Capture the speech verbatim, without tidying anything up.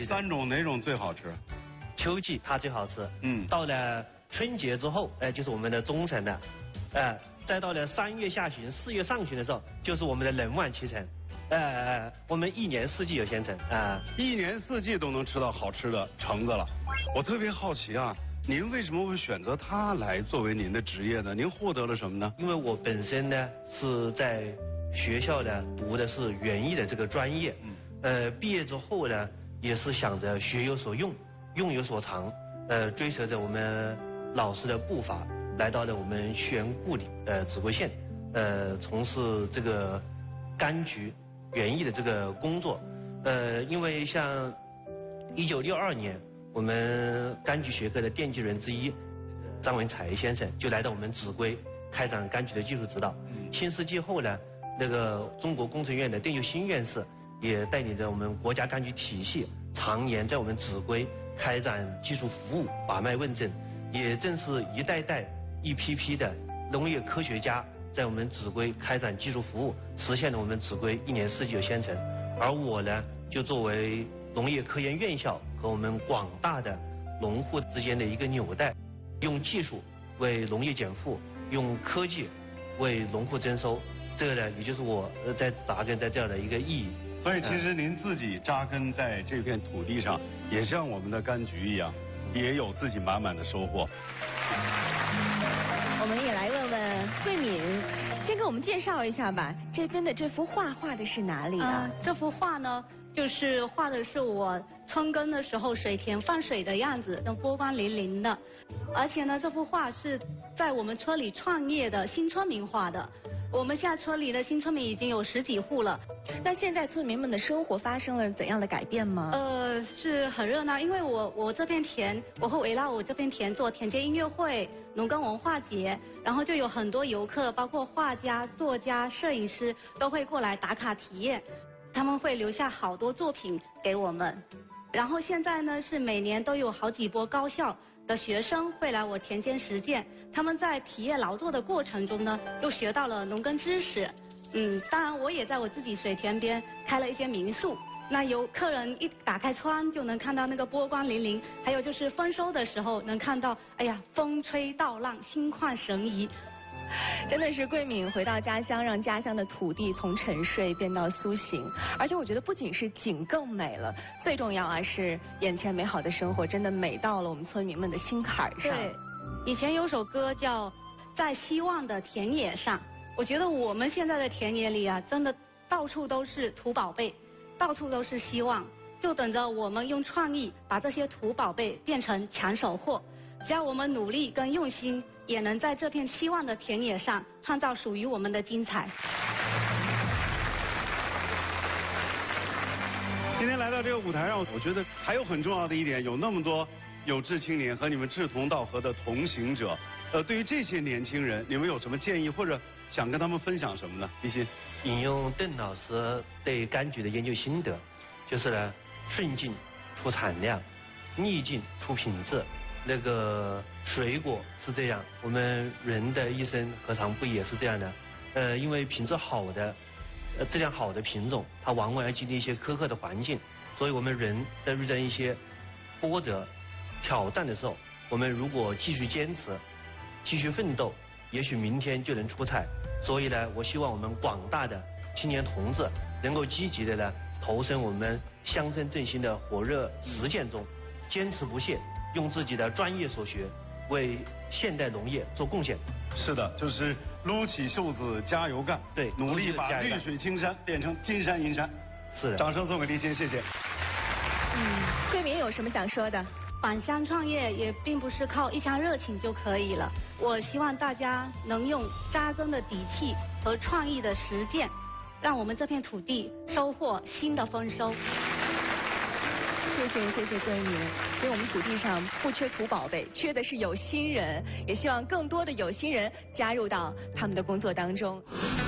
的。 三种哪种最好吃？ 秋季它最好吃。 嗯。 到了春节之后，哎、呃，就是我们的中层了，呃，再到了三月下旬、四月上旬的时候，就是我们的冷碗脐橙。呃，我们一年四季有鲜橙啊，呃、 一年四季都能吃到好吃的橙子了。我特别好奇啊，您为什么会选择它来作为您的职业呢？您获得了什么呢？ 因为我本身呢是在学校呢读的是园艺的这个专业，嗯，呃，毕业之后呢也是想着学有所用，用有所长，呃，追随着我们老师的步伐，来到了我们荨源故里呃秭归县，呃，从事这个柑橘园艺的这个工作，呃，因为像一九六二年，我们柑橘学科的奠基人之一张文才先生就来到我们秭归开展柑橘的技术指导。新世纪后呢，那个中国工程院的邓又新院士也带领着我们国家柑橘体系，常年在我们秭归开展技术服务，把脉问诊。也正是一代代、一批批的农业科学家，在我们秭归开展技术服务，实现了我们秭归一年四季有鲜橙。而我呢，就作为农业科研院校和我们广大的农户之间的一个纽带，用技术为农业减负，用科技为农户增收，这个呢，也就是我在扎根在这样的一个意义。 所以，其实您自己扎根在这片土地上，也像我们的柑橘一样，也有自己满满的收获。 我们也来问问慧敏，先给我们介绍一下吧，这边的这幅画画的是哪里啊？ 呃、这幅画呢，就是画的是我春耕的时候水田放水的样子，那波光粼粼的。而且呢，这幅画是在我们村里创业的新村民画的。我们现在村里的新村民已经有十几户了。 那现在村民们的生活发生了怎样的改变吗？ 呃，是很热闹，因为我我这片田，我会围绕我这片田做田间音乐会、农耕文化节，然后就有很多游客，包括画家、作家、摄影师都会过来打卡体验，他们会留下好多作品给我们。然后现在呢，是每年都有好几波高校的学生会来我田间实践，他们在体验劳作的过程中呢，又学到了农耕知识。嗯，当然我也在我自己水田边开了一间民宿，那有客人一打开窗就能看到那个波光粼粼，还有就是丰收的时候能看到，哎呀，风吹稻浪，心旷神怡。 真的是桂敏回到家乡，让家乡的土地从沉睡变到苏醒。而且我觉得不仅是景更美了，最重要啊是眼前美好的生活真的美到了我们村民们的心坎上。 对，以前有首歌叫《在希望的田野上》，我觉得我们现在的田野里啊，真的到处都是土宝贝，到处都是希望，就等着我们用创意把这些土宝贝变成抢手货。只要我们努力跟用心，也能在这片希望的田野上创造属于我们的精彩。 今天来到这个舞台上，我觉得还有很重要的一点，有那么多有志青年和你们志同道合的同行者。呃，对于这些年轻人，你们有什么建议或者想跟他们分享什么呢？立新， 引用邓老师对柑橘的研究心得，就是呢，顺境出产量，逆境出品质。那个水果是这样，我们人的一生何尝不也是这样的？呃，因为品质好的、呃质量好的品种，它往往要经历一些苛刻的环境，所以我们人在遇到一些波折、挑战的时候，我们如果继续坚持、继续奋斗，也许明天就能出彩。所以呢，我希望我们广大的青年同志能够积极的呢投身我们乡村振兴的火热实践中，坚持不懈。用自己的专业所学，为现代农业做贡献。 是的，就是撸起袖子加油干， 对， 努力把绿水青山变成金山银山。 是的， 掌声送给立新，谢谢。 嗯，桂敏有什么想说的？ 返乡创业也并不是靠一腔热情就可以了，我希望大家能用扎根的底气和创意的实践，让我们这片土地收获新的丰收。 谢谢谢谢桂敏，所以我们土地上不缺土宝贝，缺的是有心人，也希望更多的有心人加入到他们的工作当中。